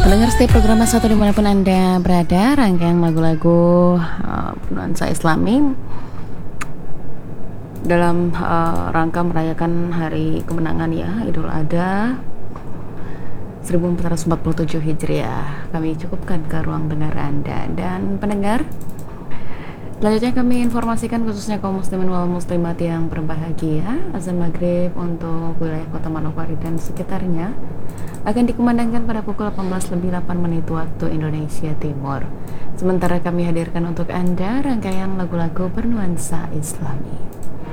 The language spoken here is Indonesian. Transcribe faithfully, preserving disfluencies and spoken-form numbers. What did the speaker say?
Pendengar setiap program satu dimanapun Anda berada, rangkaian lagu-lagu uh, nuansa Islami dalam uh, rangka merayakan hari kemenangan ya, Idul Adha seribu empat ratus empat puluh tujuh Hijriah. Kami cukupkan ke ruang dengar Anda. Dan pendengar, selanjutnya kami informasikan khususnya kaum muslimin wal muslimat yang berbahagia, azan maghrib untuk wilayah kota Manokwari dan sekitarnya akan dikumandangkan pada pukul delapan belas lebih delapan menit waktu Indonesia Timur. Sementara kami hadirkan untuk Anda rangkaian lagu-lagu bernuansa Islami.